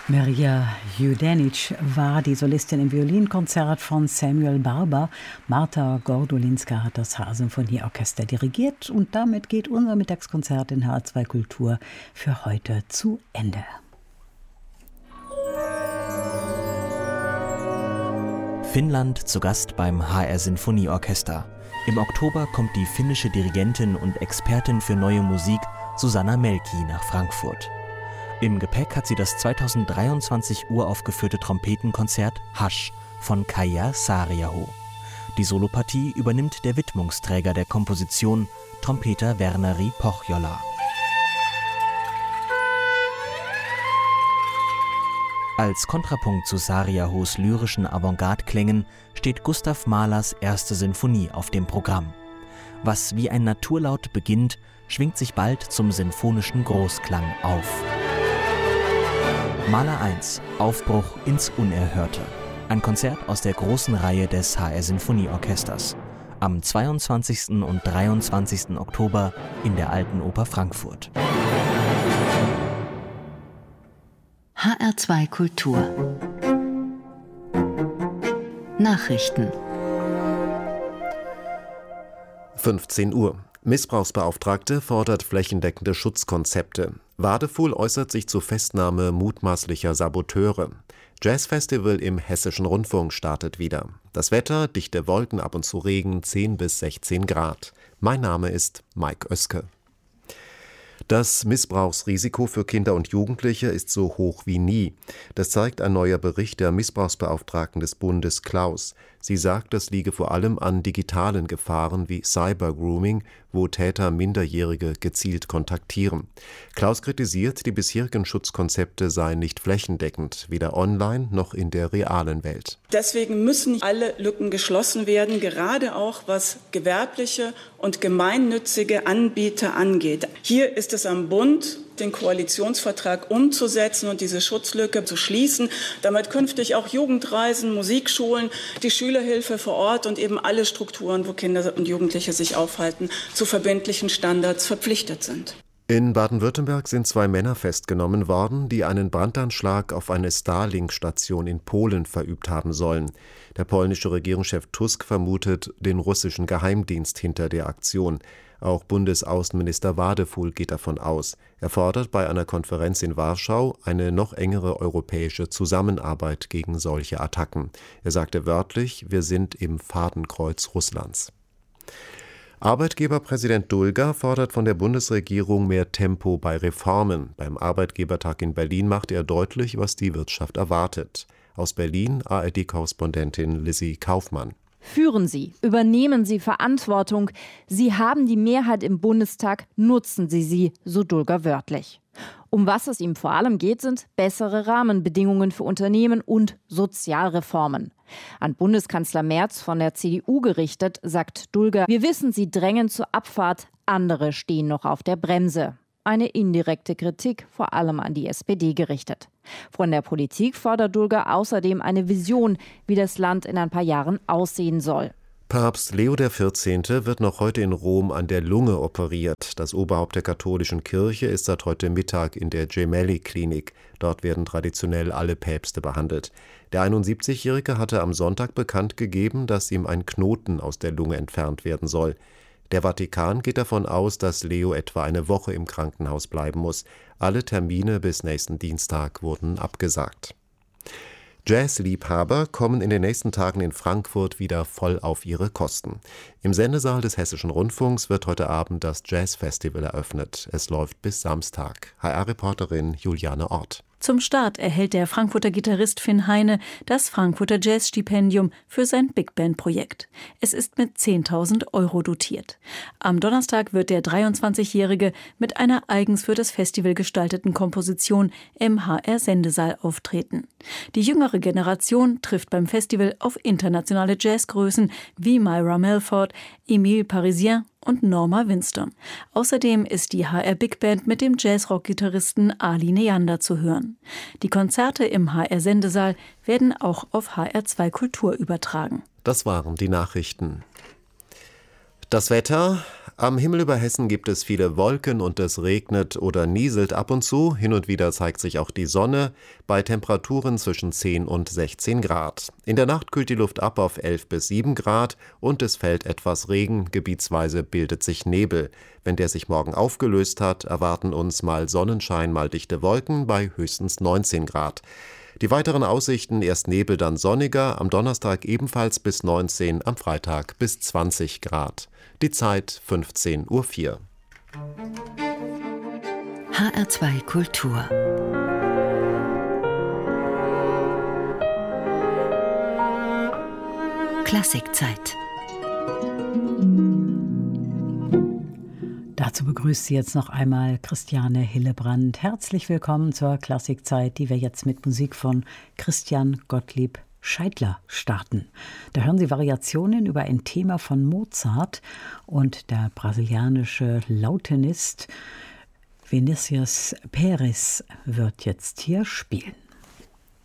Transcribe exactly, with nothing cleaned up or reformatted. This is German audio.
Mirja Judenic war die Solistin im Violinkonzert von Samuel Barber. Marta Gordolinska hat das H R-Symphonieorchester dirigiert und damit geht unser Mittagskonzert in H R zwei Kultur für heute zu Ende. Finnland zu Gast beim H R-Sinfonieorchester. Im Oktober kommt die finnische Dirigentin und Expertin für neue Musik Susanna Melki nach Frankfurt. Im Gepäck hat sie das zweitausenddreiundzwanzig uraufgeführte Trompetenkonzert Hush von Kaija Saariaho. Die Solopartie übernimmt der Widmungsträger der Komposition, Trompeter Verneri Pohjola. Als Kontrapunkt zu Saariahos lyrischen Avantgarde-Klängen steht Gustav Mahlers erste Sinfonie auf dem Programm. Was wie ein Naturlaut beginnt, schwingt sich bald zum sinfonischen Großklang auf. Mahler eins – Aufbruch ins Unerhörte. Ein Konzert aus der großen Reihe des H R-Sinfonieorchesters. Am zweiundzwanzigsten und dreiundzwanzigsten Oktober in der Alten Oper Frankfurt. H R zwei Kultur Nachrichten fünfzehn Uhr. Missbrauchsbeauftragte fordert flächendeckende Schutzkonzepte. Wadefuhl äußert sich zu Festnahme mutmaßlicher Saboteure. Jazzfestival im Hessischen Rundfunk startet wieder. Das Wetter, dichte Wolken, ab und zu Regen, zehn bis sechzehn Grad. Mein Name ist Mike Oeske. Das Missbrauchsrisiko für Kinder und Jugendliche ist so hoch wie nie. Das zeigt ein neuer Bericht der Missbrauchsbeauftragten des Bundes Klaus. Sie sagt, das liege vor allem an digitalen Gefahren wie Cybergrooming, wo Täter Minderjährige gezielt kontaktieren. Klaus kritisiert, die bisherigen Schutzkonzepte seien nicht flächendeckend, weder online noch in der realen Welt. Deswegen müssen alle Lücken geschlossen werden, gerade auch was gewerbliche und gemeinnützige Anbieter angeht. Hier ist es am Bund, den Koalitionsvertrag umzusetzen und diese Schutzlücke zu schließen, damit künftig auch Jugendreisen, Musikschulen, die Schülerhilfe vor Ort und eben alle Strukturen, wo Kinder und Jugendliche sich aufhalten, zu verbindlichen Standards verpflichtet sind. In Baden-Württemberg sind zwei Männer festgenommen worden, die einen Brandanschlag auf eine Starlink-Station in Polen verübt haben sollen. Der polnische Regierungschef Tusk vermutet den russischen Geheimdienst hinter der Aktion. Auch Bundesaußenminister Wadefuhl geht davon aus. Er fordert bei einer Konferenz in Warschau eine noch engere europäische Zusammenarbeit gegen solche Attacken. Er sagte wörtlich, wir sind im Fadenkreuz Russlands. Arbeitgeberpräsident Dulger fordert von der Bundesregierung mehr Tempo bei Reformen. Beim Arbeitgebertag in Berlin machte er deutlich, was die Wirtschaft erwartet. Aus Berlin A R D-Korrespondentin Lizzie Kaufmann. Führen Sie, übernehmen Sie Verantwortung. Sie haben die Mehrheit im Bundestag, nutzen Sie sie, so Dulger wörtlich. Um was es ihm vor allem geht, sind bessere Rahmenbedingungen für Unternehmen und Sozialreformen. An Bundeskanzler Merz von der C D U gerichtet, sagt Dulger, wir wissen, Sie drängen zur Abfahrt, andere stehen noch auf der Bremse. Eine indirekte Kritik, vor allem an die S P D gerichtet. Von der Politik fordert Dulger außerdem eine Vision, wie das Land in ein paar Jahren aussehen soll. Papst Leo der vierzehnte wird noch heute in Rom an der Lunge operiert. Das Oberhaupt der katholischen Kirche ist seit heute Mittag in der Gemelli-Klinik. Dort werden traditionell alle Päpste behandelt. Der einundsiebzigjährige hatte am Sonntag bekannt gegeben, dass ihm ein Knoten aus der Lunge entfernt werden soll. Der Vatikan geht davon aus, dass Leo etwa eine Woche im Krankenhaus bleiben muss. Alle Termine bis nächsten Dienstag wurden abgesagt. Jazzliebhaber kommen in den nächsten Tagen in Frankfurt wieder voll auf ihre Kosten. Im Sendesaal des Hessischen Rundfunks wird heute Abend das Jazzfestival eröffnet. Es läuft bis Samstag. H R-Reporterin Juliane Ort. Zum Start erhält der Frankfurter Gitarrist Finn Heine das Frankfurter Jazzstipendium für sein Big-Band-Projekt. Es ist mit zehntausend Euro dotiert. Am Donnerstag wird der dreiundzwanzigjährige mit einer eigens für das Festival gestalteten Komposition im H R-Sendesaal auftreten. Die jüngere Generation trifft beim Festival auf internationale Jazzgrößen wie Myra Melford, Emile Parisien und Norma Winstone. Außerdem ist die H R Big Band mit dem Jazzrock-Gitarristen Ali Neander zu hören. Die Konzerte im H R-Sendesaal werden auch auf H R zwei Kultur übertragen. Das waren die Nachrichten. Das Wetter. Am Himmel über Hessen gibt es viele Wolken und es regnet oder nieselt ab und zu. Hin und wieder zeigt sich auch die Sonne bei Temperaturen zwischen zehn und sechzehn Grad. In der Nacht kühlt die Luft ab auf elf bis sieben Grad und es fällt etwas Regen. Gebietsweise bildet sich Nebel. Wenn der sich morgen aufgelöst hat, erwarten uns mal Sonnenschein, mal dichte Wolken bei höchstens neunzehn Grad. Die weiteren Aussichten: erst Nebel, dann sonniger, am Donnerstag ebenfalls bis neunzehn, am Freitag bis zwanzig Grad. Die Zeit fünfzehn Uhr vier. H R zwei Kultur. Klassikzeit. Dazu begrüßt sie jetzt noch einmal Christiane Hillebrand. Herzlich willkommen zur Klassikzeit, die wir jetzt mit Musik von Christian Gottlieb Scheidler starten. Da hören Sie Variationen über ein Thema von Mozart und der brasilianische Lautenist Vinicius Perez wird jetzt hier spielen.